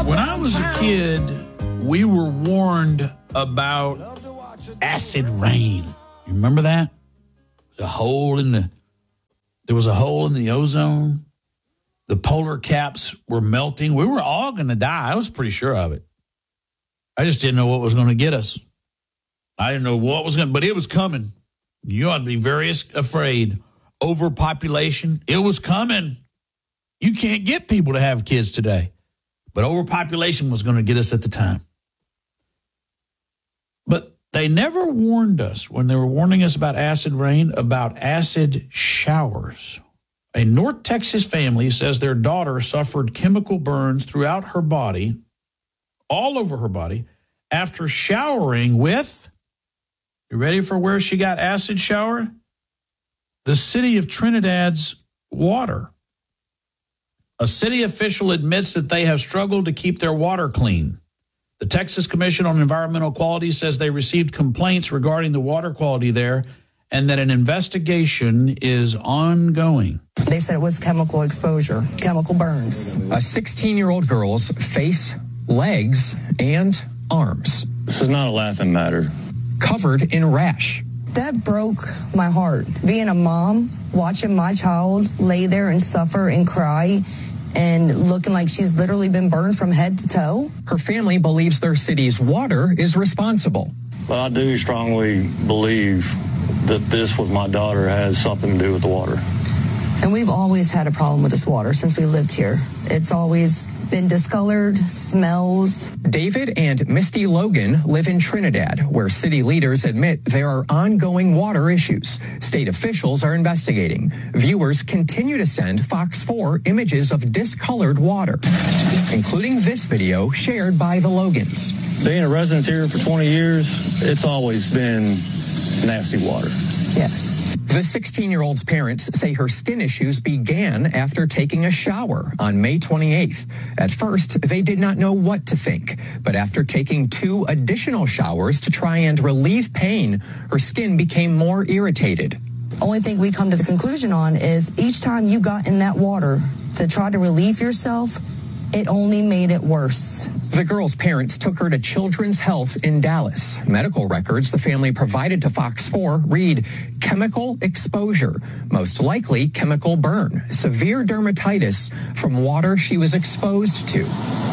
When I was a kid, we were warned about acid rain. You remember that? There was a hole in the ozone. The polar caps were melting. We were all going to die. I was pretty sure of it. I just didn't know what was going to get us. I didn't know what was going to, but it was coming. You ought to be very afraid. Overpopulation, it was coming. You can't get people to have kids today. But overpopulation was going to get us at the time. But they never warned us when they were warning us about acid rain, about acid showers. A North Texas family says their daughter suffered chemical burns throughout her body, all over her body, after showering with, you ready for where she got acid shower? The city of Trinidad's water. A city official admits that they have struggled to keep their water clean. The Texas Commission on Environmental Quality says they received complaints regarding the water quality there and that an investigation is ongoing. They said it was chemical exposure, chemical burns. A 16-year-old girl's face, legs, and arms. This is not a laughing matter. Covered in rash. That broke my heart. Being a mom, watching my child lay there and suffer and cry and looking like she's literally been burned from head to toe. Her family believes their city's water is responsible. But I do strongly believe that this with my daughter has something to do with the water. And we've always had a problem with this water since we lived here. It's always been discolored, smells. David and Misty Logan live in Trinidad, where city leaders admit there are ongoing water issues. State officials are investigating. Viewers continue to send Fox 4 images of discolored water, including this video shared by the Logans. Being a resident here for 20 years, it's always been nasty water. Yes. The 16-year-old's parents say her skin issues began after taking a shower on May 28th. At first, they did not know what to think, but after taking 2 additional showers to try and relieve pain, her skin became more irritated. Only thing we come to the conclusion on is each time you got in that water to try to relieve yourself, it only made it worse. The girl's parents took her to Children's Health in Dallas. Medical records the family provided to Fox 4 read chemical exposure, most likely chemical burn, severe dermatitis from water she was exposed to.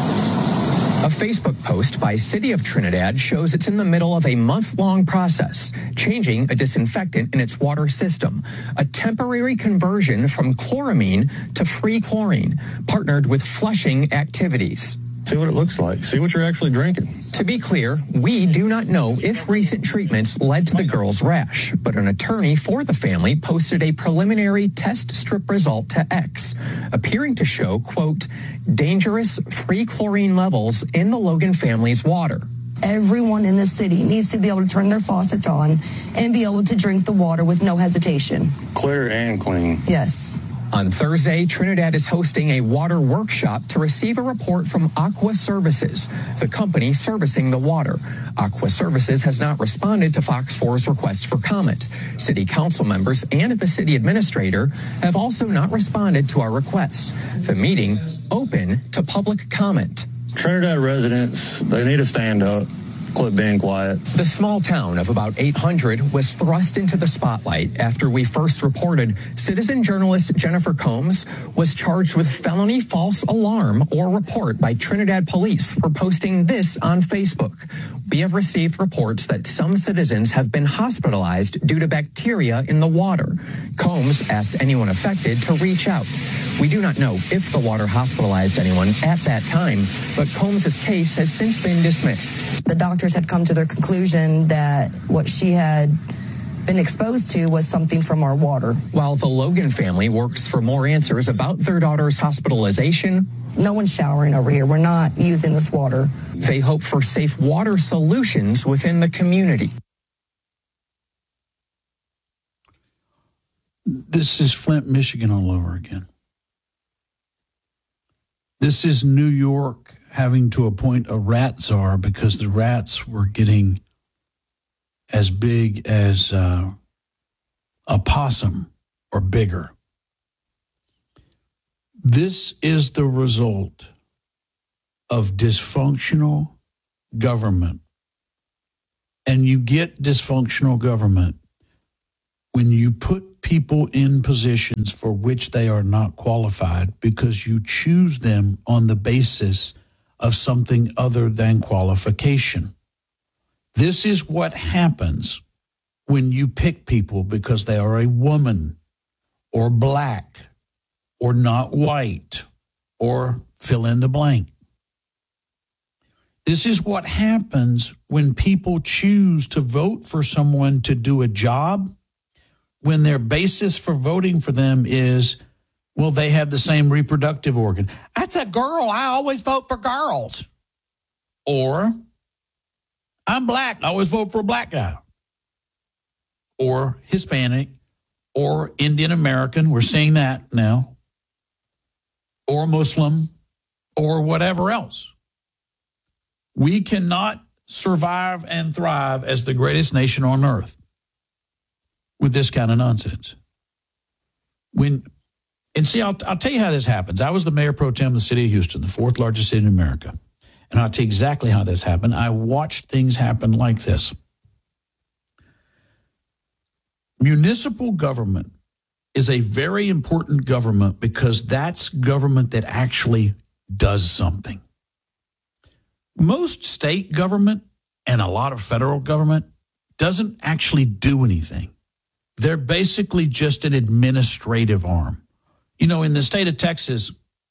A Facebook post by City of Trinidad shows it's in the middle of a month-long process, changing a disinfectant in its water system, a temporary conversion from chloramine to free chlorine, partnered with flushing activities. See what it looks like. See what you're actually drinking. To be clear, we do not know if recent treatments led to the girl's rash, but an attorney for the family posted a preliminary test strip result to X, appearing to show, quote, dangerous free chlorine levels in the Logan family's water. Everyone in the city needs to be able to turn their faucets on and be able to drink the water with no hesitation. Clear and clean. Yes. On Thursday, Trinidad is hosting a water workshop to receive a report from Aqua Services, the company servicing the water. Aqua Services has not responded to Fox 4's request for comment. City council members and the city administrator have also not responded to our request. The meeting open to public comment. Trinidad residents, they need to stand up. Quit being quiet. The small town of about 800 was thrust into the spotlight after we first reported citizen journalist Jennifer Combs was charged with felony false alarm or report by Trinidad police for posting this on Facebook. We have received reports that some citizens have been hospitalized due to bacteria in the water. Combs asked anyone affected to reach out. We do not know if the water hospitalized anyone at that time, but Combs' case has since been dismissed. The doctors had come to their conclusion that what she had been exposed to was something from our water. While the Logan family works for more answers about their daughter's hospitalization, no one's showering over here. We're not using this water. They hope for safe water solutions within the community. This is Flint, Michigan all over again. This is New York having to appoint a rat czar because the rats were getting as big as a possum or bigger. This is the result of dysfunctional government. And you get dysfunctional government when you put people in positions for which they are not qualified because you choose them on the basis of something other than qualification. This is what happens when you pick people because they are a woman or black or not white or fill in the blank. This is what happens when people choose to vote for someone to do a job when their basis for voting for them is, well, they have the same reproductive organ. That's a girl. I always vote for girls. Or, I'm black. I always vote for a black guy. Or Hispanic. Or Indian American. We're seeing that now. Or Muslim. Or whatever else. We cannot survive and thrive as the greatest nation on earth with this kind of nonsense. I'll tell you how this happens. I was the mayor pro tem of the city of Houston, the fourth largest city in America. And I'll tell you exactly how this happened. I watched things happen like this. Municipal government is a very important government because that's government that actually does something. Most state government and a lot of federal government doesn't actually do anything. They're basically just an administrative arm. You know, in the state of Texas,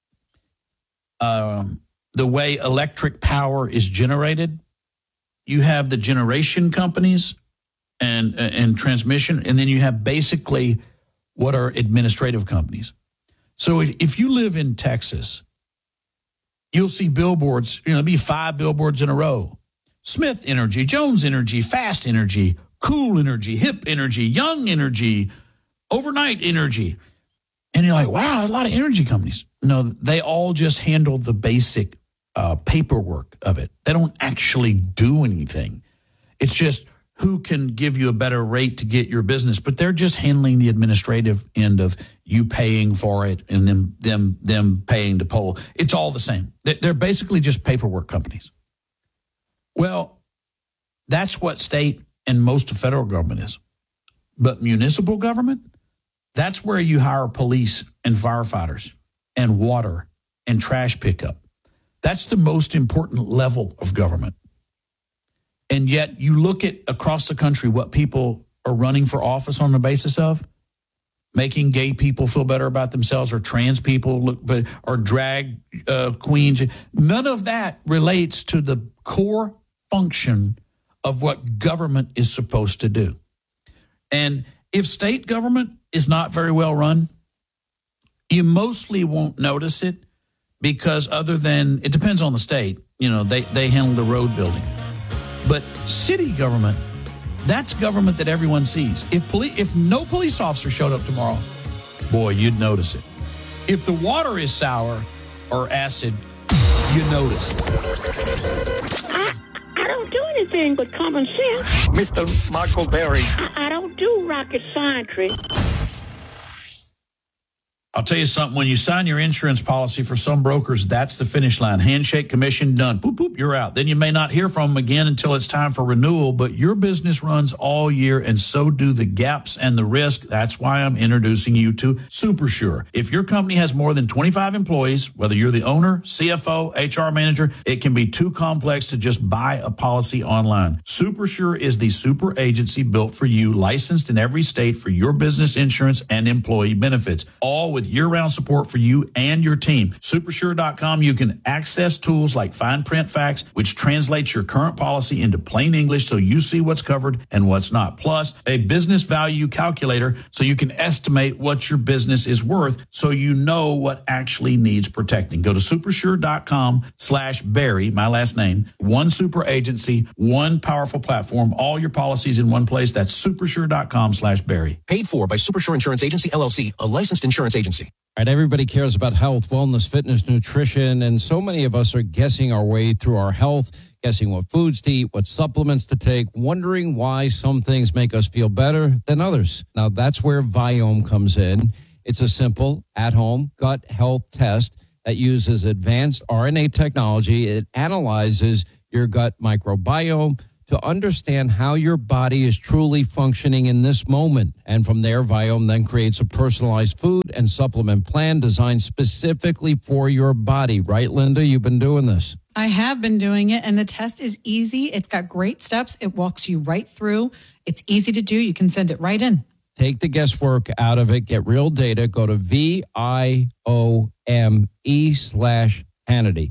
the way electric power is generated, you have the generation companies and transmission, and then you have basically what are administrative companies. So if you live in Texas, you'll see billboards, there'll be 5 billboards in a row. Smith Energy, Jones Energy, Fast Energy, Cool Energy, Hip Energy, Young Energy, Overnight Energy. And you're like, wow, a lot of energy companies. No, they all just handle the basic paperwork of it. They don't actually do anything. It's just who can give you a better rate to get your business. But they're just handling the administrative end of you paying for it and them paying to poll. It's all the same. They're basically just paperwork companies. Well, that's what state and most of federal government is. But municipal government, that's where you hire police and firefighters and water and trash pickup. That's the most important level of government. And yet you look at across the country what people are running for office on the basis of, making gay people feel better about themselves or trans people or drag queens. None of that relates to the core function of what government is supposed to do. And if state government is not very well run, you mostly won't notice it because other than, it depends on the state, they handle the road building. But city government, that's government that everyone sees. If no police officer showed up tomorrow, boy, you'd notice it. If the water is sour or acid, you notice it. I don't do anything but common sense. Mr. Michael Berry. I don't do rocket science. I'll tell you something. When you sign your insurance policy for some brokers, that's the finish line. Handshake, commission, done. Boop, boop, you're out. Then you may not hear from them again until it's time for renewal, but your business runs all year, and so do the gaps and the risk. That's why I'm introducing you to SuperSure. If your company has more than 25 employees, whether you're the owner, CFO, HR manager, it can be too complex to just buy a policy online. SuperSure is the super agency built for you, licensed in every state for your business insurance and employee benefits, all with year-round support for you and your team. Supersure.com, you can access tools like Fine Print Facts, which translates your current policy into plain English so you see what's covered and what's not. Plus, a business value calculator so you can estimate what your business is worth so you know what actually needs protecting. Go to supersure.com/Barry, my last name. One super agency, one powerful platform, all your policies in one place. That's supersure.com/Barry. Paid for by Supersure Insurance Agency, LLC, a licensed insurance agency. All right, everybody cares about health, wellness, fitness, nutrition, and so many of us are guessing our way through our health, guessing what foods to eat, what supplements to take, wondering why some things make us feel better than others. Now, that's where Viome comes in. It's a simple, at-home gut health test that uses advanced RNA technology. It analyzes your gut microbiome to understand how your body is truly functioning in this moment. And from there, Viome then creates a personalized food and supplement plan designed specifically for your body. Right, Linda? You've been doing this. I have been doing it, and the test is easy. It's got great steps. It walks you right through. It's easy to do. You can send it right in. Take the guesswork out of it. Get real data. Go to VIOME/Hannity.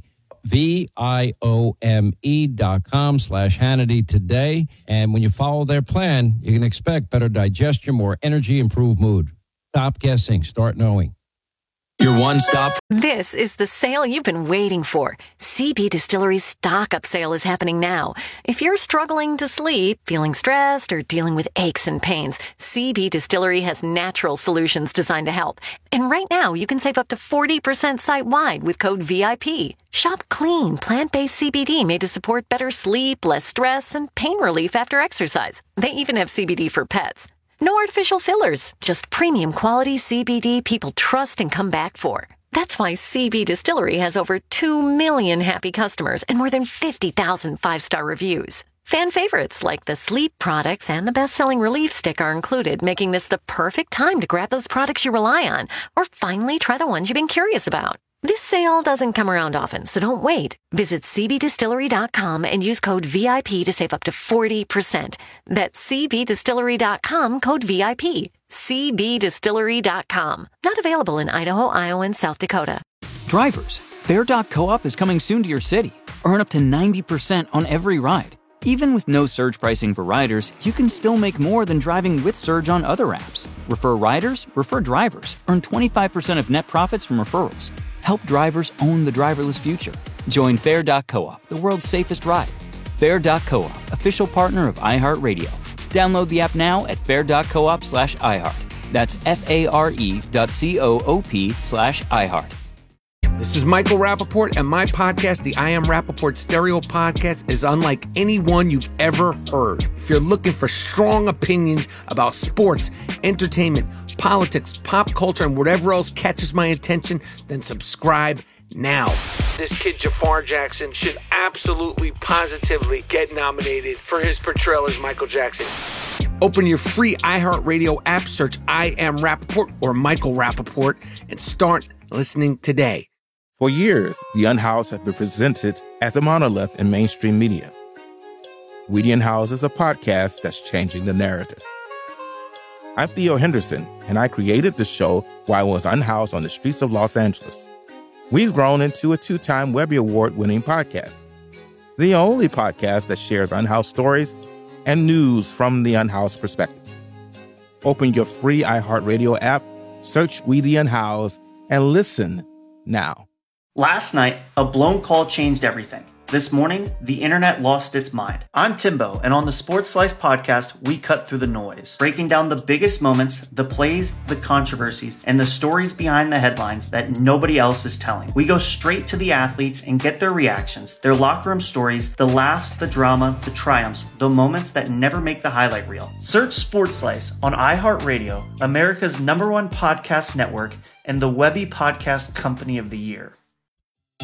VIOME.com/Hannity today. And when you follow their plan, you can expect better digestion, more energy, improved mood. Stop guessing. Start knowing. Your one-stop. This is the sale you've been waiting for. CB Distillery's stock-up sale is happening now. If you're struggling to sleep, feeling stressed, or dealing with aches and pains, CB Distillery has natural solutions designed to help. And right now, you can save up to 40% site-wide with code VIP. Shop clean, plant-based CBD made to support better sleep, less stress, and pain relief after exercise. They even have CBD for pets. No artificial fillers, just premium quality CBD people trust and come back for. That's why CB Distillery has over 2 million happy customers and more than 50,000 five-star reviews. Fan favorites like the sleep products and the best-selling Relief Stick are included, making this the perfect time to grab those products you rely on or finally try the ones you've been curious about. This sale doesn't come around often, so don't wait. Visit cbdistillery.com and use code VIP to save up to 40%. That's cbdistillery.com, code VIP. cbdistillery.com. Not available in Idaho, Iowa, and South Dakota. Drivers, Fair.coop is coming soon to your city. Earn up to 90% on every ride. Even with no surge pricing for riders, you can still make more than driving with Surge on other apps. Refer riders, refer drivers. Earn 25% of net profits from referrals. Help drivers own the driverless future. Join Fair.coop, the world's safest ride. Fair.coop, official partner of iHeartRadio. Download the app now at fair.coop/iHeart. That's FARE.coop/iHeart. This is Michael Rappaport, and my podcast, the I Am Rappaport Stereo Podcast, is unlike anyone you've ever heard. If you're looking for strong opinions about sports, entertainment, politics, pop culture, and whatever else catches my attention, then subscribe now. This kid, Jafar Jackson, should absolutely, positively get nominated for his portrayal as Michael Jackson. Open your free iHeartRadio app, search I Am Rappaport or Michael Rappaport, and start listening today. For years, The Unhoused has been presented as a monolith in mainstream media. We The Unhoused is a podcast that's changing the narrative. I'm Theo Henderson, and I created the show while I was unhoused on the streets of Los Angeles. We've grown into a 2-time Webby Award-winning podcast, the only podcast that shares unhoused stories and news from the unhoused perspective. Open your free iHeartRadio app, search We The Unhoused, and listen now. Last night, a blown call changed everything. This morning, the internet lost its mind. I'm Timbo, and on the Sports Slice podcast, we cut through the noise, breaking down the biggest moments, the plays, the controversies, and the stories behind the headlines that nobody else is telling. We go straight to the athletes and get their reactions, their locker room stories, the laughs, the drama, the triumphs, the moments that never make the highlight reel. Search Sports Slice on iHeartRadio, America's #1 podcast network, and the Webby Podcast Company of the Year.